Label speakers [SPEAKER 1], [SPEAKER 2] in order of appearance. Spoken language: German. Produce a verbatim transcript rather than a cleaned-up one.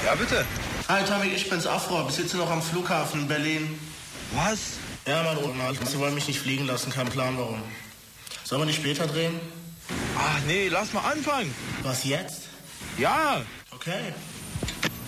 [SPEAKER 1] Ja, bitte.
[SPEAKER 2] Hi, Tommy, ich bin's, Afro. Ich sitze noch am Flughafen in Berlin.
[SPEAKER 1] Was?
[SPEAKER 2] Ja, Mann, Oma, sie wollen mich nicht fliegen lassen. Kein Plan, warum. Sollen wir nicht später drehen?
[SPEAKER 1] Ach, nee, lass mal anfangen.
[SPEAKER 2] Was, jetzt?
[SPEAKER 1] Ja.
[SPEAKER 2] Okay.